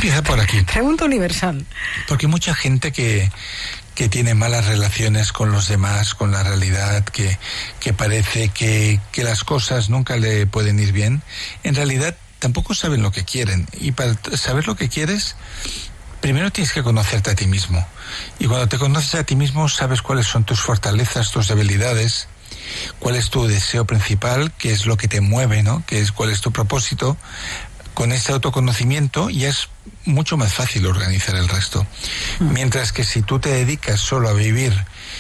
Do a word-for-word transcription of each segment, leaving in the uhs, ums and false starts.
Empieza por aquí. Pregunta universal. Porque mucha gente que, que tiene malas relaciones con los demás, con la realidad, que, que parece que, que las cosas nunca le pueden ir bien, en realidad tampoco saben lo que quieren. Y para saber lo que quieres, primero tienes que conocerte a ti mismo. Y cuando te conoces a ti mismo, sabes cuáles son tus fortalezas, tus debilidades, cuál es tu deseo principal, qué es lo que te mueve, ¿no? Qué es, cuál es tu propósito. Con este autoconocimiento ya es mucho más fácil organizar el resto. Mm. Mientras que si tú te dedicas solo a vivir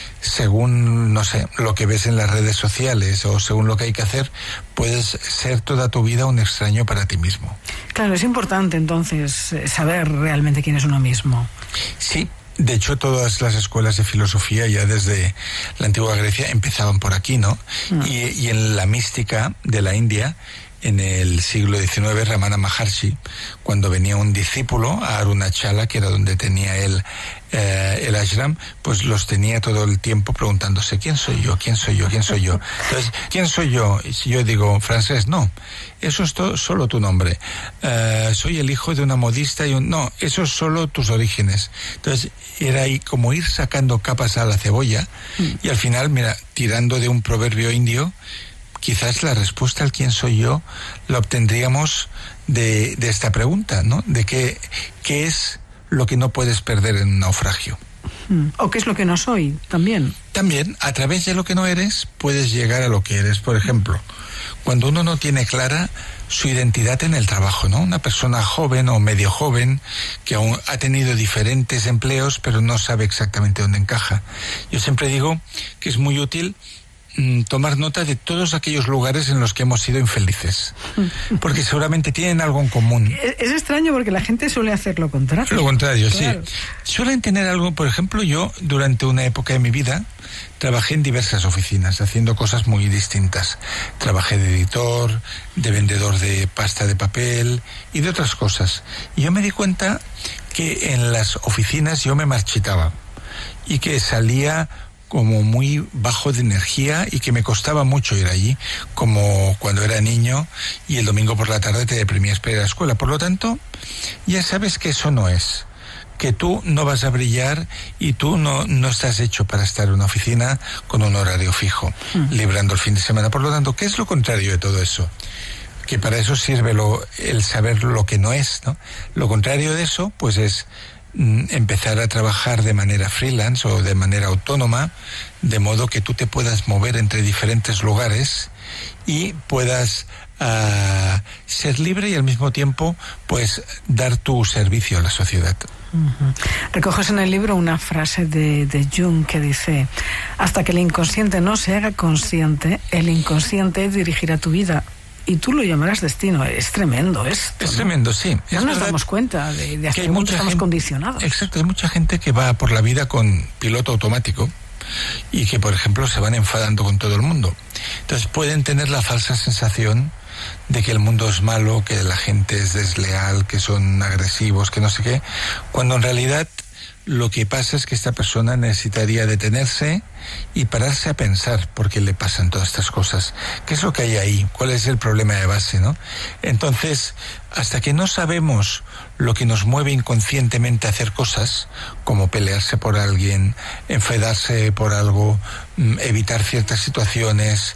según, no sé, lo que ves en las redes sociales o según lo que hay que hacer, puedes ser toda tu vida un extraño para ti mismo. Claro, es importante entonces saber realmente quién es uno mismo. Sí. De hecho, todas las escuelas de filosofía ya desde la antigua Grecia empezaban por aquí, ¿no? Mm. Y, y en la mística de la India, en el siglo diecinueve, Ramana Maharshi, cuando venía un discípulo a Arunachala, que era donde tenía él eh, el ashram, pues los tenía todo el tiempo preguntándose, ¿quién soy yo? ¿Quién soy yo? ¿Quién soy yo? Entonces, ¿quién soy yo? Y si yo digo, Francés, no, eso es todo, solo tu nombre. Uh, soy el hijo de una modista y un... No, eso es solo tus orígenes. Entonces, era ahí como ir sacando capas a la cebolla mm. y al final, mira, tirando de un proverbio indio, quizás la respuesta al quién soy yo la obtendríamos de, de esta pregunta, ¿no? De qué, qué es lo que no puedes perder en un naufragio. O qué es lo que no soy, también. También, a través de lo que no eres, puedes llegar a lo que eres. Por ejemplo, cuando uno no tiene clara su identidad en el trabajo, ¿no? Una persona joven o medio joven que aún ha tenido diferentes empleos, pero no sabe exactamente dónde encaja. Yo siempre digo que es muy útil tomar nota de todos aquellos lugares en los que hemos sido infelices, porque seguramente tienen algo en común. Es, es extraño porque la gente suele hacer lo contrario. Lo contrario, claro. Sí. Suelen tener algo, por ejemplo, yo durante una época de mi vida trabajé en diversas oficinas haciendo cosas muy distintas. Trabajé de editor, de vendedor de pasta de papel y de otras cosas. Y yo me di cuenta que en las oficinas yo me marchitaba y que salía como muy bajo de energía y que me costaba mucho ir allí, como cuando era niño y el domingo por la tarde te deprimías para ir a la escuela. Por lo tanto, ya sabes que eso no es, que tú no vas a brillar y tú no, no estás hecho para estar en una oficina con un horario fijo, mm. librando el fin de semana. Por lo tanto, ¿qué es lo contrario de todo eso? Que para eso sirve lo, el saber lo que no es, ¿no? Lo contrario de eso, pues es empezar a trabajar de manera freelance o de manera autónoma, de modo que tú te puedas mover entre diferentes lugares y puedas uh, ser libre y al mismo tiempo pues dar tu servicio a la sociedad. Uh-huh. Recoges en el libro una frase de, de Jung que dice: hasta que el inconsciente no se haga consciente, el inconsciente dirigirá tu vida. Y tú lo llamarás destino. Es tremendo esto, Es ¿no? tremendo, sí. No es nos damos cuenta de, de hasta qué punto estamos gente, condicionados. Exacto, hay mucha gente que va por la vida con piloto automático y que, por ejemplo, se van enfadando con todo el mundo. Entonces pueden tener la falsa sensación de que el mundo es malo, que la gente es desleal, que son agresivos, que no sé qué, cuando en realidad lo que pasa es que esta persona necesitaría detenerse y pararse a pensar por qué le pasan todas estas cosas. ¿Qué es lo que hay ahí? ¿Cuál es el problema de base, no? Entonces, hasta que no sabemos lo que nos mueve inconscientemente a hacer cosas, como pelearse por alguien, enfadarse por algo, evitar ciertas situaciones,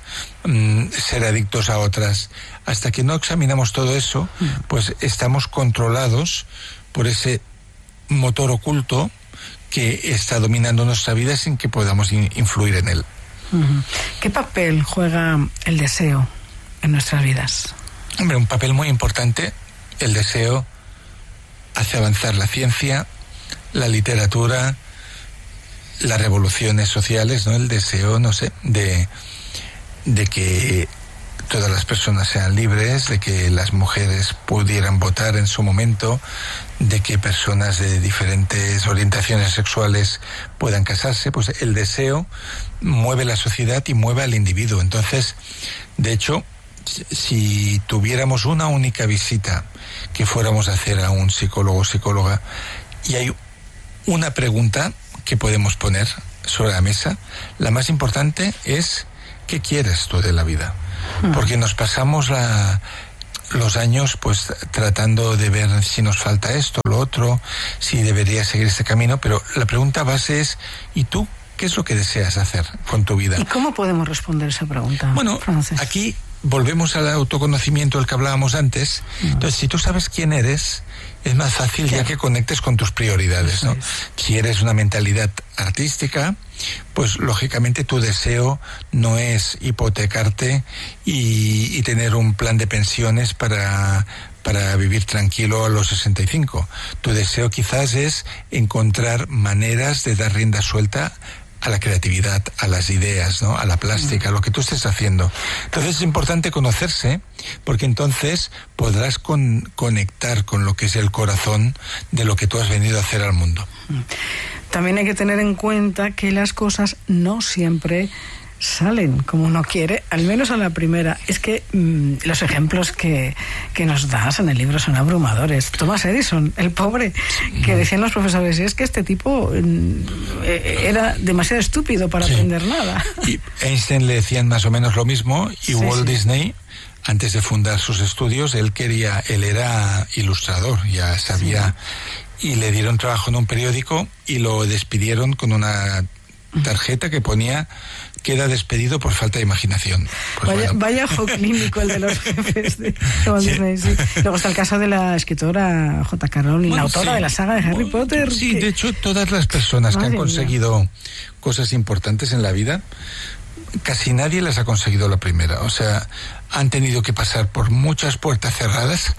ser adictos a otras, hasta que no examinamos todo eso, pues estamos controlados por ese motor oculto que está dominando nuestra vida sin que podamos in- influir en él. Uh-huh. ¿Qué papel juega el deseo en nuestras vidas? Hombre, un papel muy importante. El deseo hace avanzar la ciencia, la literatura, las revoluciones sociales, ¿no? El deseo, no sé, de, de que todas las personas sean libres, de que las mujeres pudieran votar en su momento, de que personas de diferentes orientaciones sexuales puedan casarse. Pues el deseo mueve la sociedad y mueve al individuo. Entonces, de hecho, si tuviéramos una única visita que fuéramos a hacer a un psicólogo o psicóloga y hay una pregunta que podemos poner sobre la mesa, la más importante es: ¿qué quieres tú de la vida? Porque nos pasamos la, los años pues tratando de ver si nos falta esto, lo otro, si deberías seguir este camino, pero la pregunta base es, ¿y tú qué es lo que deseas hacer con tu vida? ¿Y cómo podemos responder esa pregunta, Bueno, Francis? Aquí volvemos al autoconocimiento del que hablábamos antes. No. Entonces, si tú sabes quién eres, es más fácil claro. ya que conectes con tus prioridades, ¿no? Quieres una mentalidad artística, pues lógicamente tu deseo no es hipotecarte y, y tener un plan de pensiones para, para vivir tranquilo a los sesenta y cinco. Tu deseo quizás es encontrar maneras de dar rienda suelta a la creatividad, a las ideas, ¿no? A la plástica, a lo que tú estés haciendo. Entonces es importante conocerse, porque entonces podrás con, conectar con lo que es el corazón de lo que tú has venido a hacer al mundo. También hay que tener en cuenta que las cosas no siempre salen como uno quiere, al menos a la primera. Es que mmm, los ejemplos que, que nos das en el libro son abrumadores. Thomas Edison, el pobre, que decían los profesores, es que este tipo mmm, era demasiado estúpido para sí. aprender nada. Y Einstein le decían más o menos lo mismo, y sí, Walt sí. Disney, antes de fundar sus estudios, él quería, él era ilustrador, ya sabía, sí. y le dieron trabajo en un periódico y lo despidieron con una tarjeta que ponía: queda despedido por falta de imaginación. Pues vaya, bueno. vaya ojo clínico el de los jefes de Walt Disney, sí. Luego está el caso de la escritora J K Rowling, bueno, la autora sí. de la saga de Harry Potter. Sí, que... de hecho, todas las personas Madre que han conseguido mía. cosas importantes en la vida, casi nadie las ha conseguido la primera. O sea, han tenido que pasar por muchas puertas cerradas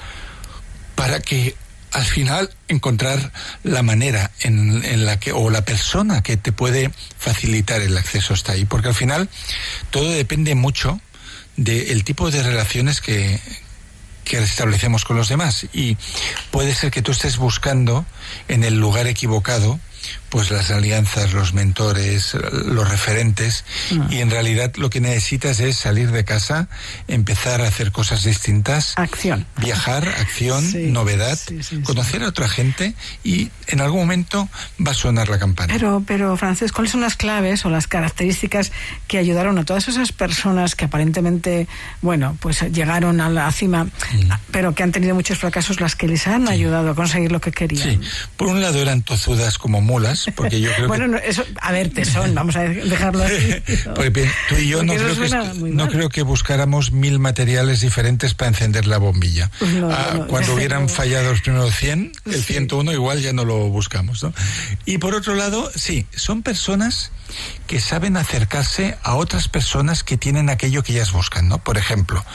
para que al final encontrar la manera en, en la que, o la persona que te puede facilitar el acceso hasta ahí, porque al final todo depende mucho del tipo de relaciones que, que establecemos con los demás, y puede ser que tú estés buscando en el lugar equivocado pues las alianzas, los mentores, los referentes, no. y en realidad lo que necesitas es salir de casa, empezar a hacer cosas distintas, acción, viajar, acción, sí, novedad, sí, sí, conocer sí. a otra gente, y en algún momento va a sonar la campana. Pero, pero Francés, ¿cuáles son las claves o las características que ayudaron a todas esas personas que aparentemente, bueno, pues llegaron a la cima, mm. pero que han tenido muchos fracasos, las que les han sí. ayudado a conseguir lo que querían? Sí, por un lado eran tozudas como mulas, porque yo creo bueno, que... no, eso, a ver, tesón, vamos a dejarlo así. ¿No? Porque tú y yo no creo, que es, no creo que buscáramos mil materiales diferentes para encender la bombilla. Pues no, ah, no, cuando hubieran no. fallado los primeros cien, el sí. ciento uno igual ya no lo buscamos, ¿no? Y por otro lado, sí, son personas que saben acercarse a otras personas que tienen aquello que ellas buscan, ¿no? Por ejemplo,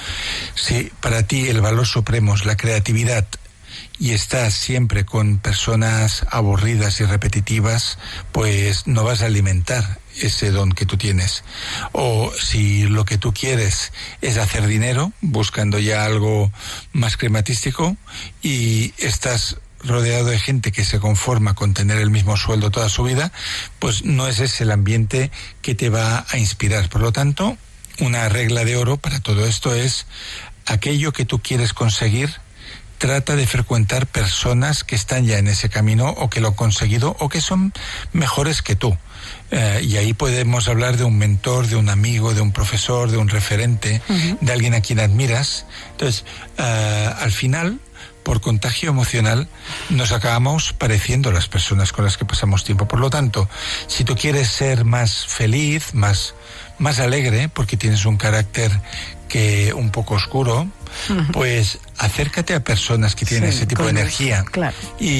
si para ti el valor supremo es la creatividad, y estás siempre con personas aburridas y repetitivas, pues no vas a alimentar ese don que tú tienes. O si lo que tú quieres es hacer dinero, buscando ya algo más crematístico, y estás rodeado de gente que se conforma con tener el mismo sueldo toda su vida, pues no es ese el ambiente que te va a inspirar. Por lo tanto, una regla de oro para todo esto es: aquello que tú quieres conseguir, trata de frecuentar personas que están ya en ese camino, o que lo han conseguido, o que son mejores que tú. Eh, y ahí podemos hablar de un mentor, de un amigo, de un profesor, de un referente, uh-huh. de alguien a quien admiras. Entonces, uh, al final, por contagio emocional, nos acabamos pareciendo a las personas con las que pasamos tiempo. Por lo tanto, si tú quieres ser más feliz, más, más alegre, porque tienes un carácter que un poco oscuro, uh-huh. pues acércate a personas que tienen sí, ese tipo de energía, claro.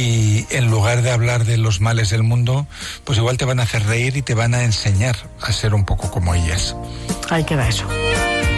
y en lugar de hablar de los males del mundo, pues igual te van a hacer reír y te van a enseñar a ser un poco como ellas. Ahí queda eso.